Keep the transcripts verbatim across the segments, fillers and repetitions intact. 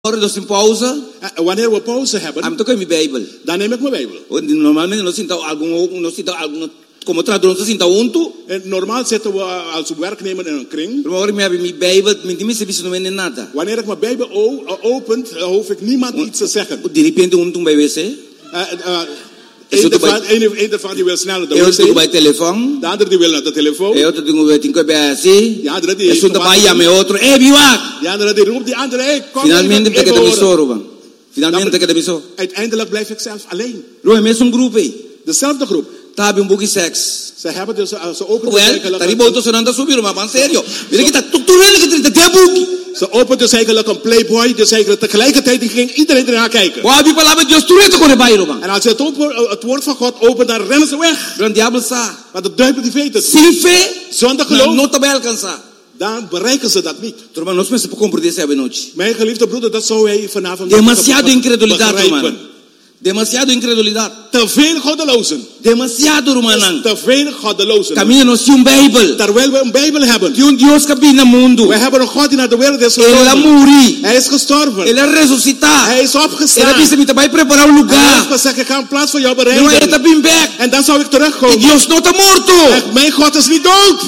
Dus in pauze, uh, wanneer we pauze hebben, am toco mijn Bijbel. dan neem ik mijn Bijbel. Normalmente no sinta algo, no sinta algo, como traduzir sinta unto. En normaal zitten we als werknemer in een kring. Maar wanneer ik mijn Bijbel, mijn tenminste wist nog niet nada. Wanneer ik mijn Bijbel opent, hoef ik niemand iets te zeggen. De repente unto bij wc. Eén daarvan die wil snel de wc. Eén bij telefoon. De andere die wil naar de telefoon. Eén otro die wil tinko bij AC. Ja, andere die. Es un tapaya me otro. Eh, biwak. Ja, andere die roept die andere. Hey, kom. Finalmente te queda misoro, man. Finalmente te queda misoro. Uiteindelijk blijf ik zelf alleen. Roe, mes un groep, eh. Dezelfde groep. Tabi un boekje seks. Ze hebben dus ze openen. Well, tari boto sonando subir, maar man serio. Wil ik dat tu tu wil ik dat de boek. Ze opent dus eigenlijk een Playboy, dus eigenlijk tegelijkertijd ging iedereen ernaar kijken. Wow, die palabra Dios tu reto con el bailo, man. En als je het, open, het woord van God opent, dan rennen ze weg. Dan diablo sa. Maar de duivel die weet het. Sin fe, zonder geloof, no te va a alcanzar. Dan bereiken ze dat niet. Turma, no se me puede comprender esa noche. Mijn geliefde broeder, dat zou hij vanavond demasiado incredulidad, man. Demasiado incredulidad. Te veel goddelozen. Demasiado, hermano. Te veel goddelozen. Camino sin un Bijbel. Terwijl we een Bijbel hebben. Die un Dios que vino al mundo. We hebben een God die naar de wereld is gekomen. Él ha murido. Hij is gestorven. Él ha resucitado. Hij is opgestaan. Él dice, te voy a preparar un lugar. Hij heeft gezegd, ik ga een plaats voor jou bereiden. No, él been back. En dan zou ik terugkomen. Y Dios no está muerto. En mijn God is niet dood.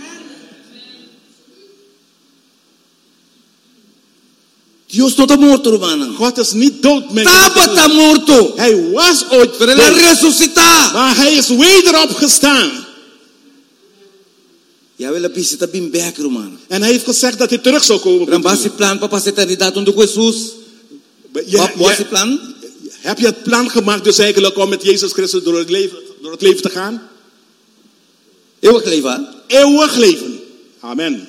Dios no está muerto, hermano. God is niet dood, mijn Estaba está muerto. Hij was ooit pero él ha resucitado. Maar hij is weder opgestaan. Ja, wel een beetje been back, hermano. En hij heeft gezegd dat hij terug zou komen. Dan was het plan, papa, eternidad onder Jesús. Wat was het plan? Heb je het plan gemaakt dus eigenlijk om met Jezus Christus door het leven, door het leven te gaan? Eeuwig leven. Eeuwig leven. Amen.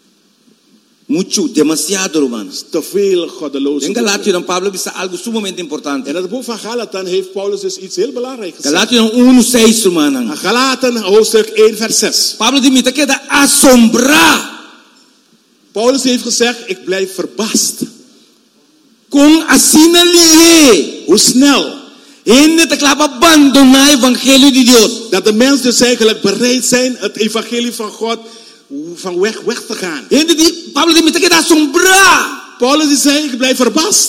Mucho, demasiado, hermanos. Te veel goddeloos. En Galatië dan Pablo dice algo sumamente importante. In het boek van Galaten heeft Paulus dus iets heel belangrijks gezegd. Galatië dan uno seis, hermano. Galaten hoofdstuk één vers zes. Pablo dice, me te queda asombrar. Paulus heeft gezegd, ik blijf verbaasd. Con asinalie. Hoe snel. En te klap abandonar het evangelie de Dios. Dat de mensen dus eigenlijk bereid zijn het evangelie van God van weg, weg te gaan. Pablo dice, me te queda asombrar. Paulus zei, ik blijf verbaasd.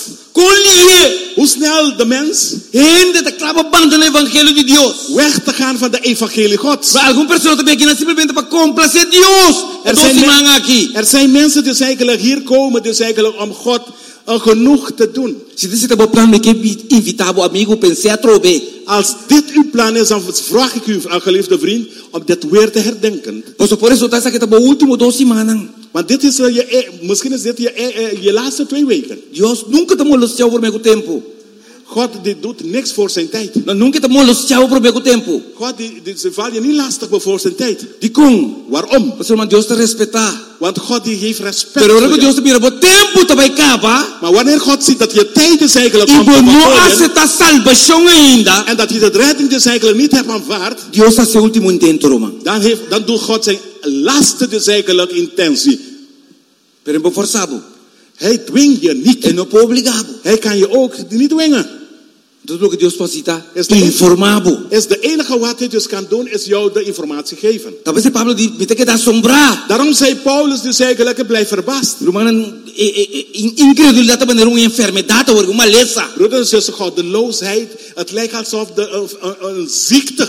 Hoe snel de mens te klap abandonar het evangelie de Dios. Weg te gaan van de evangelie Gods. Algunas personas también quieren simplemente para complacer Dios. Er zijn, men, er zijn mensen die eigenlijk hier komen, dus eigenlijk om God uh, genoeg te doen. Si dit is plan me que invitabo amigo pensé a trove. Als dit uw plan is, dan vraag ik u, geliefde vriend, om dit weer te herdenken. Pues por eso está que te último dos semanas. Want dit is uh, je, misschien is dit je, uh, je laatste twee weken. Dios nunca te molestou por meu tempo. God die doet niks voor zijn tijd. No, nunca te molestou por meu tempo. God die, die ze val je niet lastig voor zijn tijd. Die kon. Waarom? Pues hermano, Dios te respeta. Want God die heeft respect. Pero luego Dios te mira, por tempo te vai acabar. Maar wanneer God ziet dat je tijd is eigenlijk y vos no aceptas salvación ainda. En dat je de redding dus eigenlijk niet hebt aanvaard. Dios hace último intento, Roman. Dan heeft, dan doet God zijn laatste dus eigenlijk intentie. Pero en forzado. Hij dwingt je niet. En no puede obligado. Hij kan je ook niet dwingen. Dat is lo que Dios necesita. Informado. Is de enige wat hij dus kan doen, is jou de informatie geven. Tal vez Pablo dice que da asombrar. Daarom zei Paulus dus eigenlijk, blijf verbaasd. Romano, incredulidad te tener una enfermedad o alguna maleza. Broeder en zuster, goddeloosheid, het lijkt alsof de een, een, een ziekte.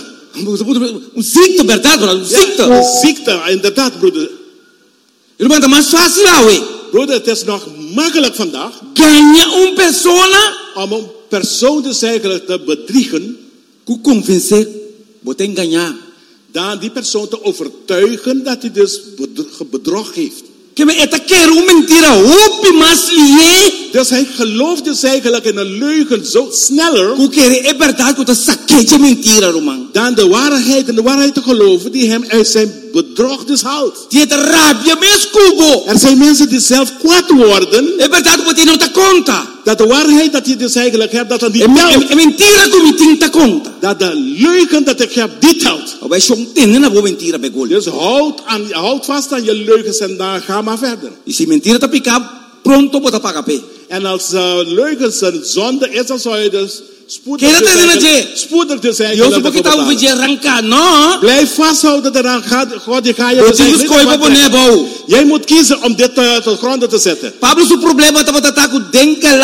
Een ziekte, verdad, een ziekte. Ja, een ziekte, inderdaad, broeder. Romano, más fácil, hoy. Broeder, het is nog makkelijk vandaag. Gana un persona. Om een persoon dus eigenlijk te bedriegen. Ku convencer, wat engañar. Dan die persoon te overtuigen dat hij dus bedrog heeft. Que me esta quiero un mentira, upi más lié. Dus hij gelooft dus eigenlijk in een leugen zo sneller. Ku quiere es verdad que te saque je mentira, Roman. Dan de waarheid en de waarheid te geloven die hem uit zijn bedrog dus houdt. Die te rabia me escubo. Er zijn mensen die zelf kwaad worden. Es verdad que no te conta. Dat de waarheid dat je dus eigenlijk hebt, dat dat niet telt. En mentira como te conta. Dat de leugen dat ik heb, dit houdt. Wij zo'n tinnen na mentira be gol. Dus houd, aan, houd vast aan je leugens en dan ga maar verder. Y si mentira te pica, pronto bota paga pe. En als uh, leugens een zonde is, dan zou je dus spoedig Kaya dus natin na eigenlijk, je. spoedig dus Yo eigenlijk subo te kita betalen. uvije rangka, no? Blijf vasthouden eraan. Ga, God, je ga je Doon bezwijken Jesus niet ko ipo wat po trekken. nebo. Jij moet kiezen om dit uh, tot gronden te zetten. Pablo su problema tapo tatako dengka